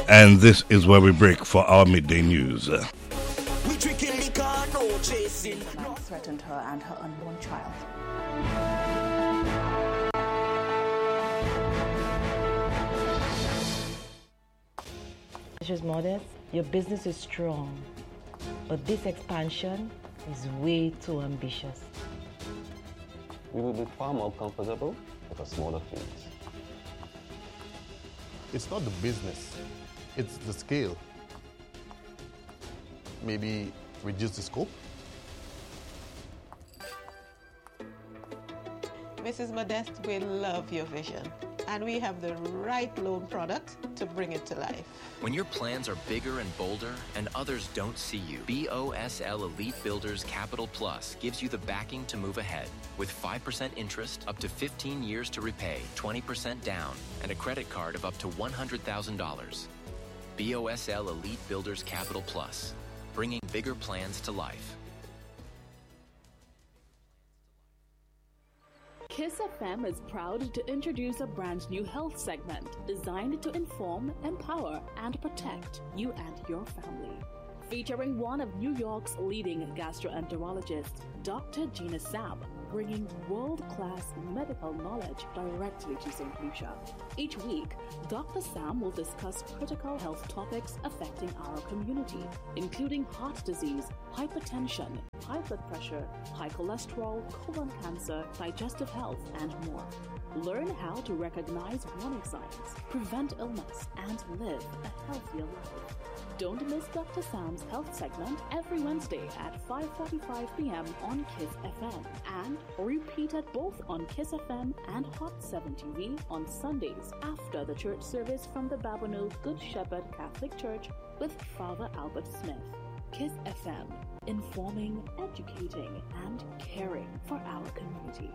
and this is where we break for our midday news. Threatened her and her unborn child. Mrs. Modest, your business is strong, but this expansion is way too ambitious. We will be far more comfortable with a smaller fleet. It's not the business, it's the scale. Maybe reduce the scope? Mrs. Modeste, we love your vision, and we have the right loan product to bring it to life. When your plans are bigger and bolder and others don't see you, BOSL Elite Builders Capital Plus gives you the backing to move ahead with 5% interest, up to 15 years to repay, 20% down, and a credit card of up to $100,000. BOSL Elite Builders Capital Plus, bringing bigger plans to life. KISS FM is proud to introduce a brand new health segment designed to inform, empower, and protect you and your family. Featuring one of New York's leading gastroenterologists, Dr. Gina Sam, bringing world-class medical knowledge directly to St. Lucia. Each week, Dr. Sam will discuss critical health topics affecting our community, including heart disease, hypertension, high blood pressure, high cholesterol, colon cancer, digestive health, and more. Learn how to recognize warning signs, prevent illness, and live a healthier life. Don't miss Dr. Sam's health segment every Wednesday at 5:45 p.m. on KISS FM, and repeated both on KISS FM and Hot 7 TV on Sundays after the church service from the Babonneau Good Shepherd Catholic Church with Father Albert Smith. KISS FM, informing, educating, and caring for our community.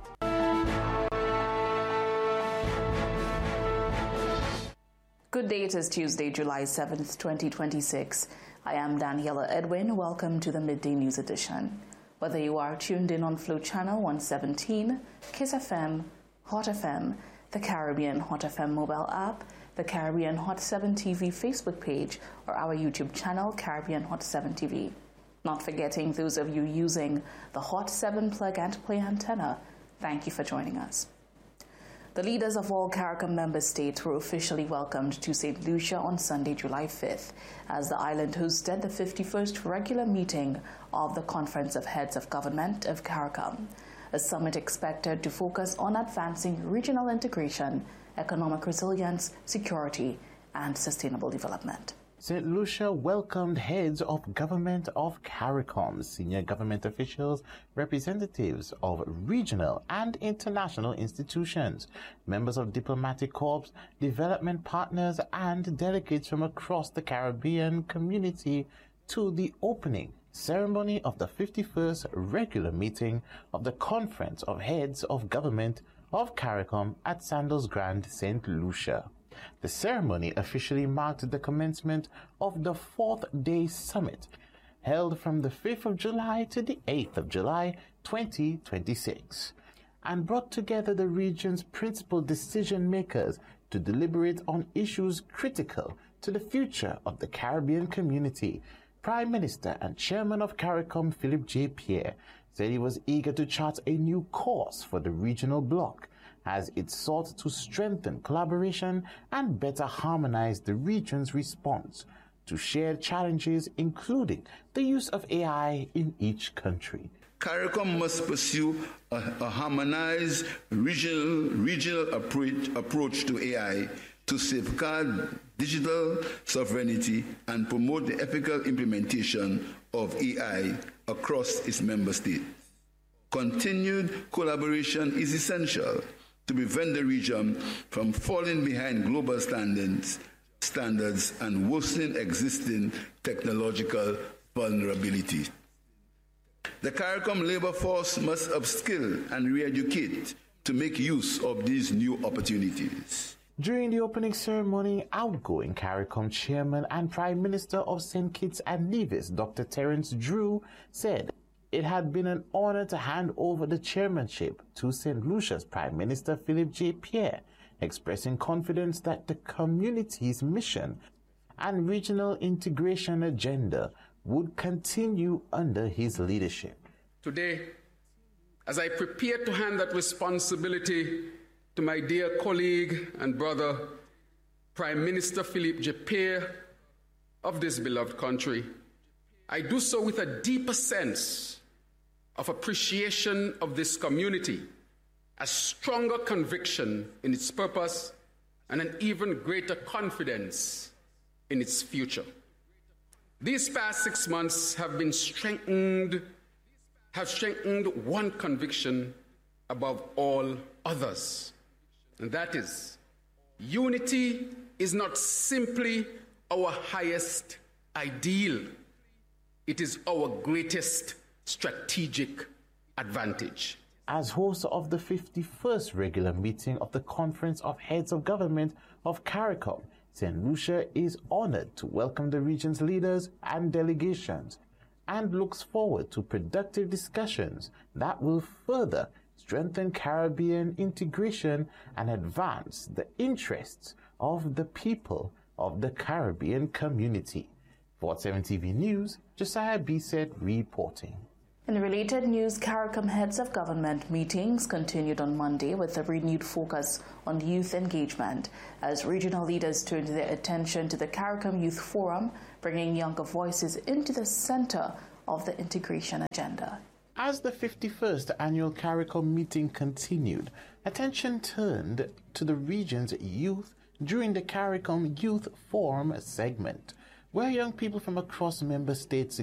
Good day, it is Tuesday, July 7th, 2026. I am Daniela Edwin. Welcome to the Midday News Edition. Whether you are tuned in on Flow Channel 117, KISS FM, Hot FM, the Caribbean Hot FM mobile app, the Caribbean Hot 7 TV Facebook page, or our YouTube channel, Caribbean Hot 7 TV. Not forgetting those of you using the Hot 7 plug and play antenna, thank you for joining us. The leaders of all CARICOM member states were officially welcomed to St. Lucia on Sunday, July 5th, as the island hosted the 51st regular meeting of the Conference of Heads of Government of CARICOM, a summit expected to focus on advancing regional integration, economic resilience, security, and sustainable development. St. Lucia welcomed heads of government of CARICOM, senior government officials, representatives of regional and international institutions, members of diplomatic corps, development partners, and delegates from across the Caribbean community to the opening ceremony of the 51st regular meeting of the Conference of Heads of Government of CARICOM at Sandals Grand, St. Lucia. The ceremony officially marked the commencement of the fourth-day summit, held from the 5th of July to the 8th of July 2026, and brought together the region's principal decision-makers to deliberate on issues critical to the future of the Caribbean community. Prime Minister and Chairman of CARICOM, Philip J. Pierre, said he was eager to chart a new course for the regional bloc, as it sought to strengthen collaboration and better harmonize the region's response to shared challenges, including the use of AI in each country. CARICOM must pursue a harmonized regional approach to AI to safeguard digital sovereignty and promote the ethical implementation of AI across its member states. Continued collaboration is essential to prevent the region from falling behind global standards and worsening existing technological vulnerabilities. The CARICOM labor force must upskill and re-educate to make use of these new opportunities. During the opening ceremony, outgoing CARICOM Chairman and Prime Minister of St. Kitts and Nevis, Dr. Terence Drew, said it had been an honor to hand over the chairmanship to St. Lucia's Prime Minister Philip J. Pierre, expressing confidence that the community's mission and regional integration agenda would continue under his leadership. Today, as I prepare to hand that responsibility to my dear colleague and brother, Prime Minister Philippe Djeper of this beloved country, I do so with a deeper sense of appreciation of this community, a stronger conviction in its purpose, and an even greater confidence in its future. These past 6 months have strengthened one conviction above all others, and that is, unity is not simply our highest ideal, it is our greatest strategic advantage. As host of the 51st regular meeting of the Conference of Heads of Government of CARICOM, St. Lucia is honored to welcome the region's leaders and delegations and looks forward to productive discussions that will further strengthen Caribbean integration and advance the interests of the people of the Caribbean community. For 7TV News, Josiah Bisset reporting. In related news, CARICOM heads of government meetings continued on Monday with a renewed focus on youth engagement as regional leaders turned their attention to the CARICOM Youth Forum, bringing younger voices into the center of the integration agenda. As the 51st annual CARICOM meeting continued, attention turned to the region's youth during the CARICOM Youth Forum segment, where young people from across member states